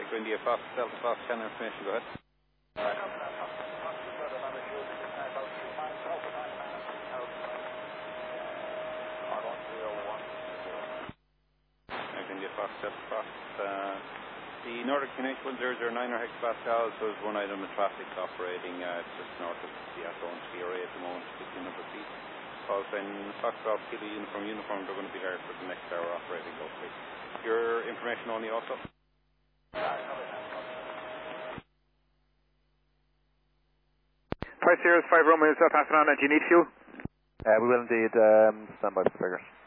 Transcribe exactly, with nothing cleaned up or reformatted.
to India, Fox, Delta Fox, ten information, go ahead. India, Fox, Delta Fox. Uh, the Nordic Communication one zero zero nine or hectopascals, so there's one item of traffic operating uh, just north of the Athlone ski area at the moment, fifteen hundred feet. Call sign Foxtrot, Kilo Uniform, Uniform, they're going to be there for the next hour operating locally. Your information only also? Five Sierra, five Romeo, South Aston, do you need fuel? Uh, we will indeed. Um, stand by for figures.